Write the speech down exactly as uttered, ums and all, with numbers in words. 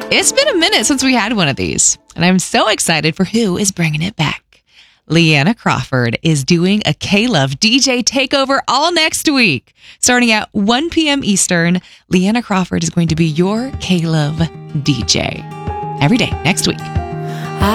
It's been a minute since we had one of these, and I'm so excited for who is bringing it back. Leanna Crawford is doing a K-Love D J takeover all next week. Starting at one p.m. Eastern, Leanna Crawford is going to be your K-Love D J every day next week.